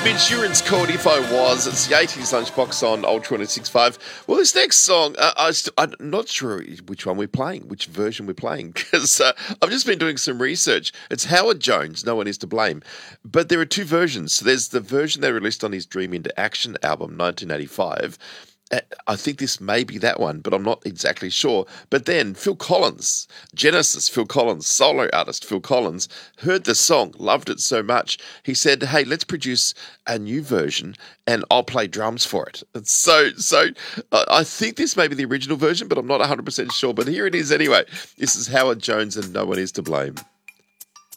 Insurance called If I Was. It's the 80s lunchbox on Ultra 1065. Well, this next song, I'm not sure which one we're playing, which version we're playing, because I've just been doing some research. It's Howard Jones, No One Is to Blame. But there are two versions. So there's the version they released on his Dream Into Action album, 1985. I think this may be that one, but I'm not exactly sure. But then Phil Collins, Genesis Phil Collins, solo artist Phil Collins, heard the song, loved it so much, he said, hey, let's produce a new version and I'll play drums for it. So I think this may be the original version, but I'm not 100% sure. But here it is anyway. This is Howard Jones and No One Is to Blame.